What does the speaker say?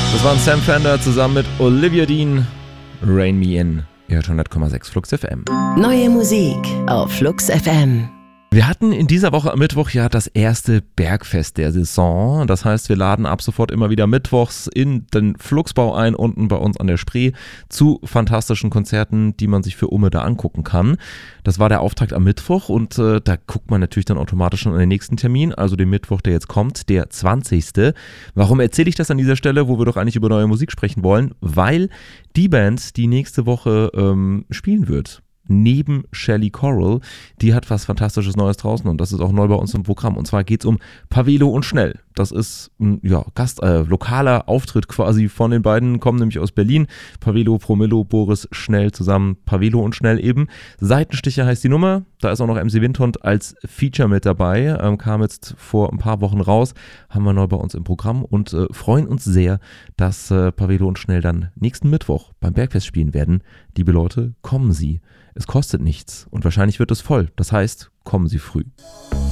Das waren Sam Fender zusammen mit Olivia Dean, Rain Me In. Ihr hört 100,6 Flux FM. Neue Musik auf Flux FM. Wir hatten in dieser Woche am Mittwoch ja das erste Bergfest der Saison. Das heißt, wir laden ab sofort immer wieder mittwochs in den Fluxbau ein, unten bei uns an der Spree, zu fantastischen Konzerten, die man sich für Umme da angucken kann. Das war der Auftakt am Mittwoch und da guckt man natürlich dann automatisch schon an den nächsten Termin, also den Mittwoch, der jetzt kommt, der 20. Warum erzähle ich das an dieser Stelle, wo wir doch eigentlich über neue Musik sprechen wollen? Weil die Band, die nächste Woche spielen wird, neben Shelley Coral, die hat was Fantastisches Neues draußen und das ist auch neu bei uns im Programm. Und zwar geht es um Pavelo und Schnell. Das ist ein lokaler Auftritt quasi von den beiden, kommen nämlich aus Berlin. Pavelo, Promillo, Boris Schnell zusammen, Pavelo und Schnell eben. Seitenstiche heißt die Nummer, da ist auch noch MC Windhund als Feature mit dabei, kam jetzt vor ein paar Wochen raus, haben wir neu bei uns im Programm und freuen uns sehr, dass Pavelo und Schnell dann nächsten Mittwoch beim Bergfest spielen werden. Liebe Leute, kommen Sie. Es kostet nichts und wahrscheinlich wird es voll. Das heißt, kommen Sie früh.